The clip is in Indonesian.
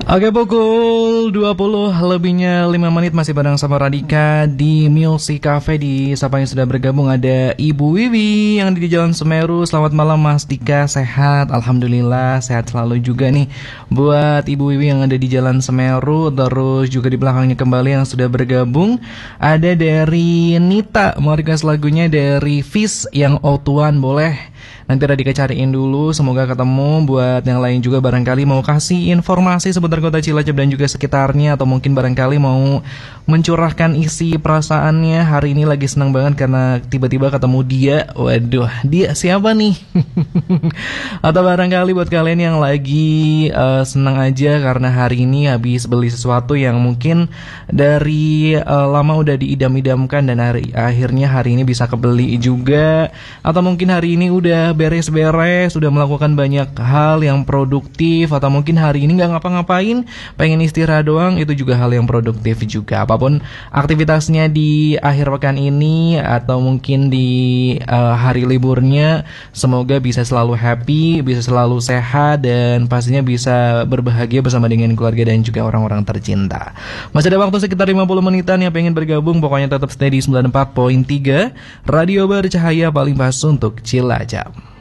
Oke, pukul 20 lebihnya 5 menit masih bareng sama Radika di Music Cafe. Di siapa yang sudah bergabung ada Ibu Wiwi yang di Jalan Semeru. Selamat malam Mas Dika, sehat? Alhamdulillah sehat selalu juga nih buat Ibu Wiwi yang ada di Jalan Semeru. Terus juga di belakangnya kembali yang sudah bergabung ada dari Nita, mau request lagunya dari Fish yang Outuan, boleh? Nanti Radika cariin dulu, semoga ketemu. Buat yang lain juga barangkali mau kasih informasi seputar kota Cilacap dan juga sekitarnya, atau mungkin barangkali mau mencurahkan isi perasaannya. Hari ini lagi senang banget karena tiba-tiba ketemu dia. Waduh, dia siapa nih? Atau barangkali buat kalian yang lagi senang aja karena hari ini habis beli sesuatu yang mungkin dari lama udah diidam-idamkan dan akhirnya hari ini bisa kebeli juga. Atau mungkin hari ini udah beres-beres, sudah melakukan banyak hal yang produktif, atau mungkin hari ini nggak ngapa-ngapain, pengen istirahat doang, itu juga hal yang produktif juga. Apapun aktivitasnya di akhir pekan ini atau mungkin di hari liburnya, semoga bisa selalu happy, bisa selalu sehat, dan pastinya bisa berbahagia bersama dengan keluarga dan juga orang-orang tercinta. Masih ada waktu sekitar 50 menitan yang pengen bergabung, pokoknya tetap stay di 94.3 Radio Bercahaya, paling pas untuk Cilacap.